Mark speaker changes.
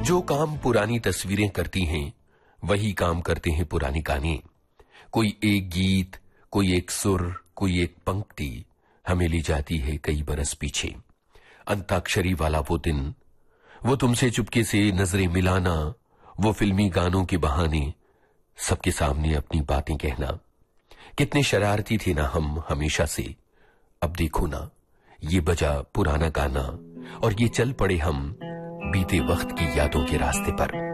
Speaker 1: जो काम पुरानी तस्वीरें करती हैं वही काम करते हैं पुराने गाने। कोई एक गीत, कोई एक सुर, कोई एक पंक्ति हमें ले जाती है कई बरस पीछे। अंताक्षरी वाला वो दिन, वो तुमसे चुपके से नजरें मिलाना, वो फिल्मी गानों के बहाने सबके सामने अपनी बातें कहना। कितने शरारती थे ना हम हमेशा से। अब देखो ना, ये बजा पुराना गाना और ये चल पड़े हम बीते वक्त की यादों के रास्ते पर।